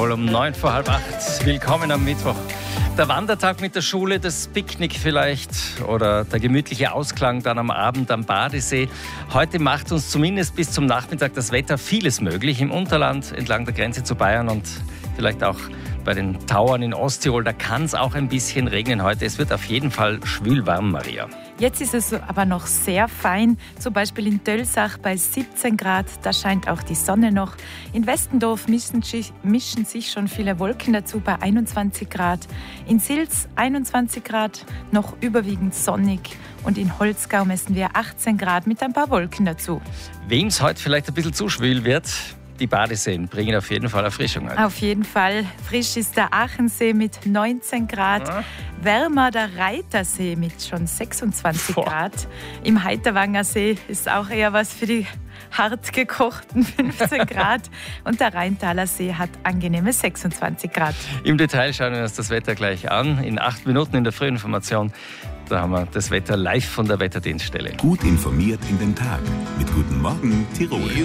Tirol um 7:45. Willkommen am Mittwoch. Der Wandertag mit der Schule, das Picknick vielleicht oder der gemütliche Ausklang dann am Abend am Badesee. Heute macht uns zumindest bis zum Nachmittag das Wetter vieles möglich. Im Unterland entlang der Grenze zu Bayern und vielleicht auch bei den Tauern in Osttirol. Da kann es auch ein bisschen regnen heute. Es wird auf jeden Fall schwül warm, Maria. Jetzt ist es aber noch sehr fein, zum Beispiel in Dölsach bei 17 Grad, da scheint auch die Sonne noch. In Westendorf mischen sich schon viele Wolken dazu bei 21 Grad. In Silz 21 Grad, noch überwiegend sonnig. Und in Holzgau messen wir 18 Grad mit ein paar Wolken dazu. Wem es heute vielleicht ein bisschen zu schwül wird, die Badeseen bringen auf jeden Fall Erfrischung ein. Auf jeden Fall. Frisch ist der Achensee mit 19 Grad. Ja. Wärmer der Reitersee mit schon 26 Grad. Im Heiterwanger See ist auch eher was für die hart gekochten 15 Grad. Und der Rheintaler See hat angenehme 26 Grad. Im Detail schauen wir uns das Wetter gleich an. In 8 Minuten in der Frühinformation. Da haben wir das Wetter live von der Wetterdienststelle. Gut informiert in den Tag. Mit Guten Morgen Tirol.